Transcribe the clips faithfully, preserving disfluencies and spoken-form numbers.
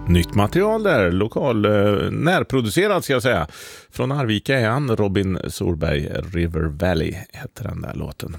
Nytt material där, lokal, eh, närproducerad ska jag säga. Från Arvika är han, Robin Solberg, River Valley heter den där låten.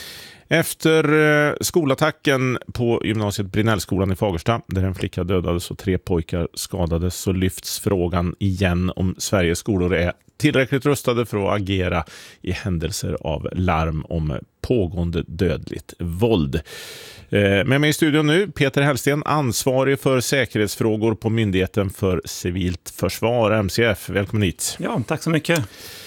Efter eh, skolattacken på gymnasiet Brinnellskolan i Fagersta, där en flicka dödades och tre pojkar skadades, så lyfts frågan igen om Sveriges skolor är tillräckligt rustade för att agera i händelser av larm om pågående dödligt våld. Med mig i studion nu, Peter Hellsten, ansvarig för säkerhetsfrågor på Myndigheten för civilt försvar, M C F. Välkommen hit. Ja, tack så mycket.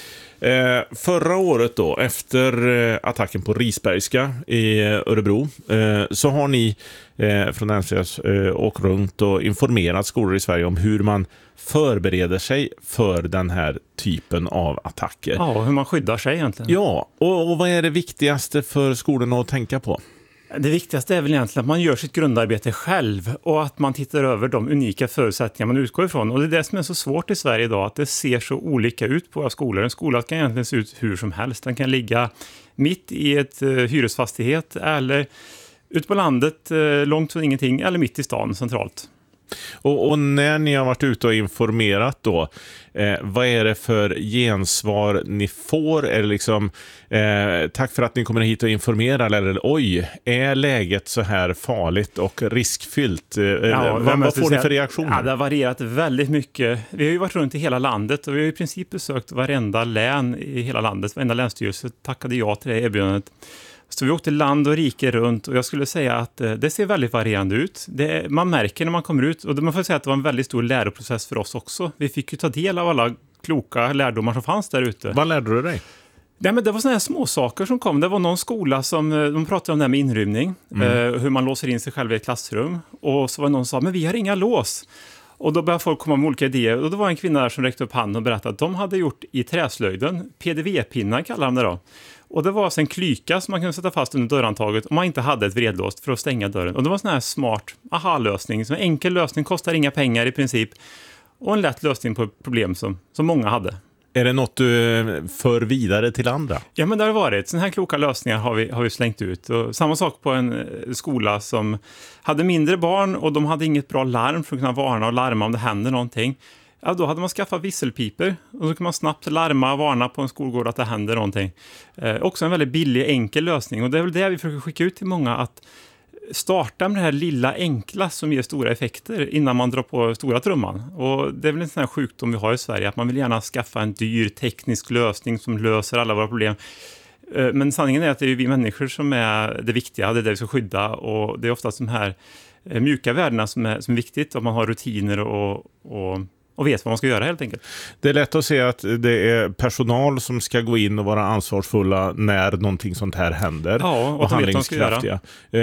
Eh, förra året då, efter eh, attacken på Risbergska i eh, Örebro, eh, så har ni eh, från M C F eh, åkt runt och informerat skolor i Sverige om hur man förbereder sig för den här typen av attacker. Ja, hur man skyddar sig egentligen. Ja, och, och vad är det viktigaste för skolorna att tänka på? Det viktigaste är väl egentligen att man gör sitt grundarbete själv och att man tittar över de unika förutsättningar man utgår ifrån. Och det är det som är så svårt i Sverige idag, att det ser så olika ut på våra skolor. En skola kan egentligen se ut hur som helst. Den kan ligga mitt i ett uh, hyresfastighet eller ut på landet, uh, långt från ingenting, eller mitt i stan centralt. Och, och när ni har varit ute och informerat då, eh, vad är det för gensvar ni får? Är det liksom, eh, tack för att ni kommer hit och informerar, eller oj, är läget så här farligt och riskfyllt? Eh, ja, vad vad får ni för reaktioner? Ja, det har varierat väldigt mycket. Vi har ju varit runt i hela landet och vi har i princip besökt varenda län i hela landet. Varenda länsstyrelse tackade ja till det erbjudandet. Så vi åkte land och rike runt och jag skulle säga att det ser väldigt varierande ut. Det, man märker när man kommer ut, och man får säga att det var en väldigt stor läroprocess för oss också. Vi fick ju ta del av alla kloka lärdomar som fanns där ute. Vad lärde du dig? Nej, men det var såna här små saker som kom. Det var någon skola som, de pratade om det här med inrymning, mm. eh, hur man låser in sig själv i ett klassrum. Och så var någon som sa, men vi har inga lås. Och då började folk komma med olika idéer. Och då var en kvinna där som räckte upp handen och berättade att de hade gjort i träslöjden, P D V-pinnar kallar de det då. Och det var alltså en klyka som man kunde sätta fast under dörrhandtaget om man inte hade ett vredlåst för att stänga dörren. Och det var en sån här smart aha-lösning, en enkel lösning, kostar inga pengar i princip. Och en lätt lösning på ett problem som, som många hade. Är det något du för vidare till andra? Ja, men det har varit. Såna här kloka lösningar har vi, har vi slängt ut. Och samma sak på en skola som hade mindre barn och de hade inget bra larm för att kunna varna och larma om det händer någonting. Ja, då hade man skaffat visselpiper och så kan man snabbt larma och varna på en skolgård att det händer någonting. Eh, också en väldigt billig, enkel lösning. Och det är väl det vi försöker skicka ut till många, att starta med det här lilla enkla som ger stora effekter innan man drar på stora trumman. Och det är väl en sån här sjukdom vi har i Sverige, att man vill gärna skaffa en dyr teknisk lösning som löser alla våra problem. Eh, men sanningen är att det är vi människor som är det viktiga, det är det vi ska skydda, och det är ofta de här eh, mjuka värdena som är, som är viktigt, om man har rutiner och, och och vet vad man ska göra helt enkelt. Det är lätt att se att det är personal som ska gå in och vara ansvarsfulla när någonting sånt här händer. Ja, och, och handlingskraftiga. Eh,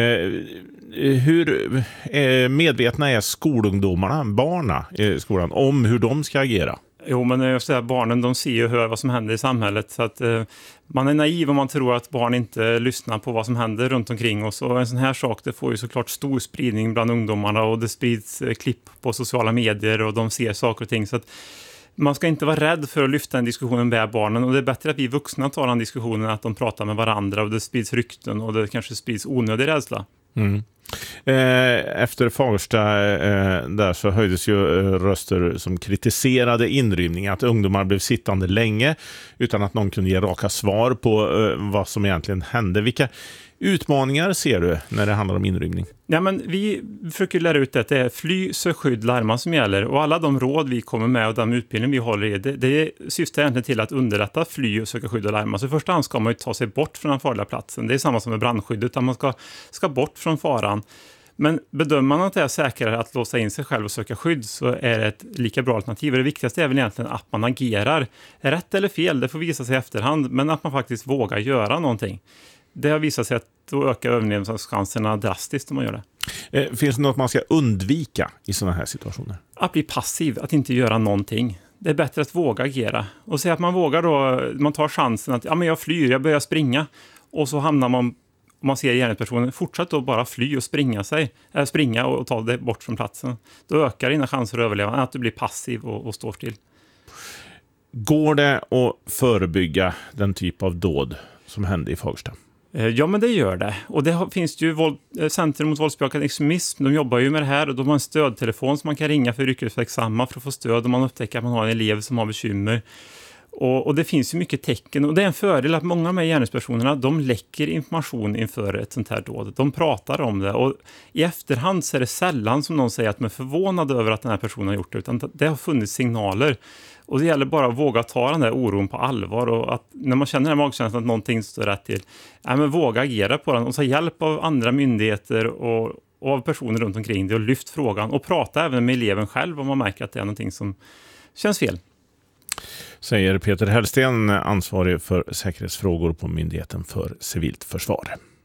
hur eh, medvetna är skolungdomarna, barna i skolan, om hur de ska agera? Jo, men jag säger, barnen, de ser och hör vad som händer i samhället, så att eh, man är naiv om man tror att barn inte lyssnar på vad som händer runt omkring oss. Och en sån här sak, det får ju såklart stor spridning bland ungdomarna, och det sprids eh, klipp på sociala medier och de ser saker och ting, så att man ska inte vara rädd för att lyfta en diskussion med barnen, och det är bättre att vi vuxna tar den diskussionen, att de pratar med varandra och det sprids rykten och det kanske sprids onödig rädsla. Mm. Efter Fagersta där så höjdes ju röster som kritiserade inrymning, att ungdomar blev sittande länge utan att någon kunde ge raka svar på vad som egentligen hände. Vilka utmaningar ser du när det handlar om inrymning? Ja, men vi försöker lära ut att det är fly, sök, skydd, larma som gäller, och alla de råd vi kommer med och den utbildning vi håller i, det, det syftar egentligen till att underlätta fly och söka skydd och larma. Så i första hand ska man ju ta sig bort från den farliga platsen. Det är samma som med brandskyddet, att man ska, ska bort från faran. Men bedömer man att det är säkrare att låsa in sig själv och söka skydd, så är det ett lika bra alternativ. Och det viktigaste är väl egentligen att man agerar. Rätt eller fel, det får visa sig i efterhand, men att man faktiskt vågar göra någonting. Det har visat sig att då ökar överlevnadschanserna drastiskt om man gör det. Eh, finns det något man ska undvika i sådana här situationer? Att bli passiv, att inte göra någonting. Det är bättre att våga agera. Och säga att man vågar då, man tar chansen att ja, men jag flyr, jag börjar springa. Och så hamnar man, om man ser gärningspersonen, fortsätt då bara fly och springa sig. Äh, springa och ta det bort från platsen. Då ökar dina chanser att överleva, att du blir passiv och, och står still. Går det att förebygga den typ av dåd som hände i Fagersta? Ja, men det gör det. Och det har, finns det ju våld, Centrum mot våldsbejakande extremism. De jobbar ju med det här och de har en stödtelefon som man kan ringa för yrkesverksamma för att få stöd om man upptäcker att man har en elev som har bekymmer. Och, och det finns ju mycket tecken och det är en fördel att många av de här gärningspersonerna, de läcker information inför ett sånt här dåd. De pratar om det och i efterhand så är det sällan som någon säger att man är förvånad över att den här personen har gjort det, utan det har funnits signaler. Och det gäller bara att våga ta den där oron på allvar och att när man känner den här magkänslan att någonting står rätt till, ja, men våga agera på den och ta hjälp av andra myndigheter och, och av personer runt omkring det och lyft frågan och prata även med eleven själv om man märker att det är någonting som känns fel. Säger Peter Hellsten, ansvarig för säkerhetsfrågor på Myndigheten för civilt försvar.